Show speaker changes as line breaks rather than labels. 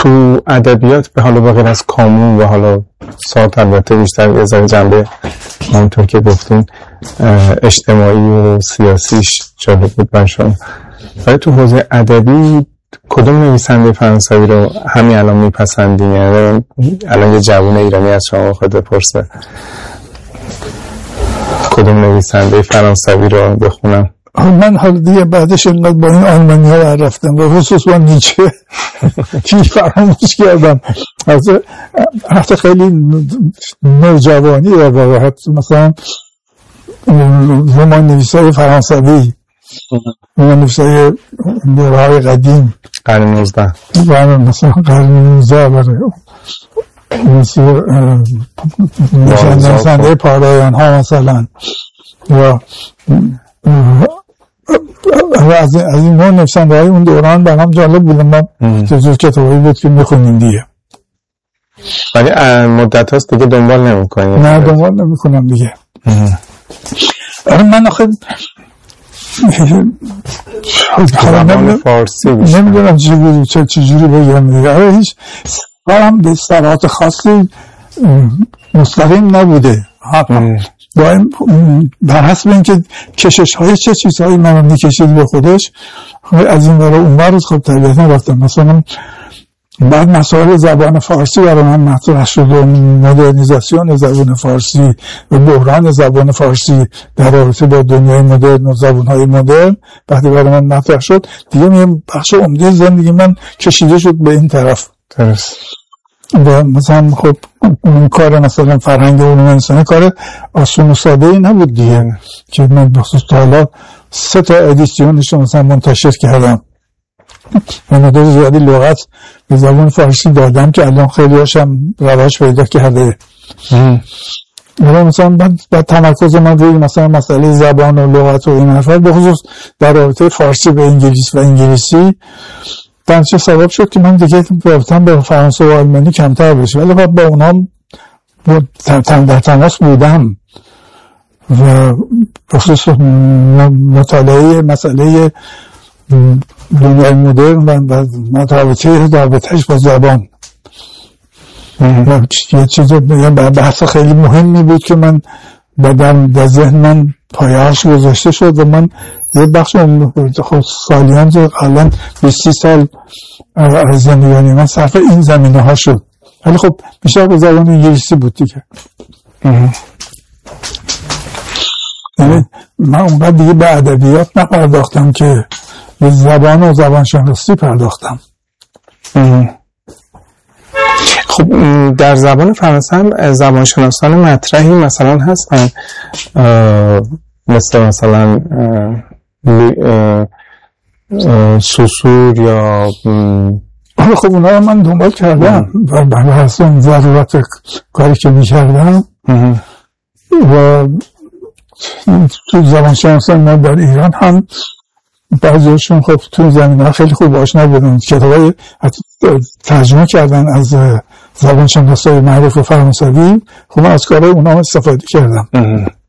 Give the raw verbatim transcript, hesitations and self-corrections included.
تو ادبیات به حالا بغیر از کامو و حالا سارتر البته بیشتر یه ذره جنبه همونطور که گفتین اجتماعی و سیاسیش جالب بود برشون، ولی تو حوزه ادبی کدوم نویسنده فرانسوی رو همین الان میپسندین؟ یعنی الان یه جوان ایرانی از شما خود بپرسه کدوم نویسنده فرانسوی رو بخونم؟
من حالا دیگه بعدش اینقدر با این آلمانی ها رفتم و خصوص با نیچه که فراموش کردم. از حتی خیلی نوجوانی در واقع مثلا رمان نویسای فرانسوی، رمان نویسای دوره های قدیم
قرن نوزده
مثلا قرن نوزده برای نویسنده پارایان ها مثلا و از این نوع نویسنده های اون دوران برام جالب بود. من جزو کتابی بود که میخونیم دیگه،
ولی مدت هاست دیگه دنبال نمی کنیم؟
نه دنبال نمی کنم دیگه. آره من آخه
زبان فارسی
نمیدونم چجوری چه چجوری بگم دیگه. آره هیچ برام به صراحت خاصی مستقیم نبوده، دائم بر حسب اینکه کشش های چه چیزهایی من میکشید به خودش از این برای اون برد خب طبیعتا رفتم. مثلا بعد مسائل زبان فارسی برای من مطرح شد و مدرنیزاسیون زبان فارسی و بحران زبان فارسی در رابطه با دنیای مدرن و زبانهای مدرن وقتی برای من مطرح شد دیگه می بخش عمده زندگی من کشیده شد به این طرف.
درست.
و مثلا خب اون کار مثلا فرهنگ علوم انسانی کار آسون و ساده ای نبود دیگه که من بخصوص تا حالا سه تا ادیسیونش مثلا منتشر کردم و مدار زیادی لغت به زبان فارسی دادم که الان خیلی هاشم رواج پیدا کرده. ولی مثلا بعد, بعد تمرکز من روی مثلا مسئله زبان و لغت و این حرفا به خصوص در رابطه فارسی به انگلیس و انگلیسی بنچه سبب شد که من دیگه رابطم به فرانسه و آلمانی کمتر بشه، ولی با اونا در تماس بودم و بخصوص مطالعه مسئله دنیای مدرن و مطابقه رابطهش با زبان یه چیز بحث خیلی مهمی بود که من در ذهن من پایه‌اش گذاشته شد و من یه بخش خود سالیان که الان بیست سال از زندگانی من صرف این زمینه ها شد، ولی خب بیشتر به زبان انگلیسی بود دیگه. یعنی من اونقدر دیگه به ادبیات نپرداختم که به زبان و زبان شناسی پرداختم.
خب در زبان فرانسه هم زبان شناسان مطرحی مثلا هستن مثل مثلا سوسور یا
خب اونا من دنبال کردم و به حسن ضرورت کاری که می کردم و تو زبان شناسان ما در ایران هم بعضیشون خب تو زمینه خیلی خوب آشنا بودن، کتابای ترجمه کردن از زبان شناسای معروف فرانسوی، خب من از کارهای اونا استفاده کردم.